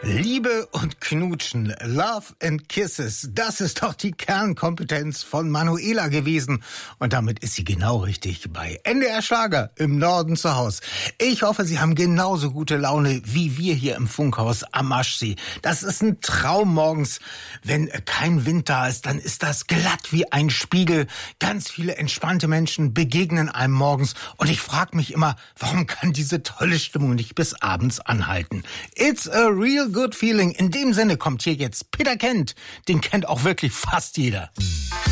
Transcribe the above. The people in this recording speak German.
Liebe und Knutschen, Love and Kisses, das ist doch die Kernkompetenz von Manuela gewesen. Und damit ist sie genau richtig bei NDR Schlager im Norden zu Hause. Ich hoffe, Sie haben genauso gute Laune wie wir hier im Funkhaus am Maschsee. Das ist ein Traum morgens. Wenn kein Wind da ist, dann ist das glatt wie ein Spiegel. Ganz viele entspannte Menschen begegnen einem morgens. Und ich frage mich immer, warum kann diese tolle Stimmung nicht bis abends anhalten? It's a real good feeling. In dem Sinne kommt hier jetzt Peter Kent. Den kennt auch wirklich fast jeder.